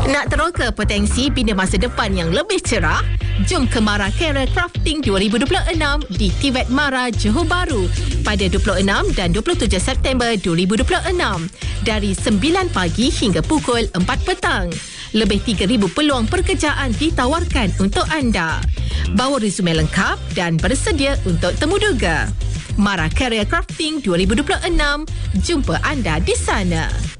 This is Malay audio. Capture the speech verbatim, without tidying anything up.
Nak teroka potensi bina masa depan yang lebih cerah? Jom ke Mara Career Crafting dua ribu dua puluh enam di T V E T Mara, Johor Bahru pada dua puluh enam dan dua puluh tujuh September dua ribu dua puluh enam dari sembilan pagi hingga pukul empat petang. Lebih tiga ribu peluang pekerjaan ditawarkan untuk anda. Bawa resume lengkap dan bersedia untuk temuduga. Mara Career Crafting dua ribu dua puluh enam. Jumpa anda di sana.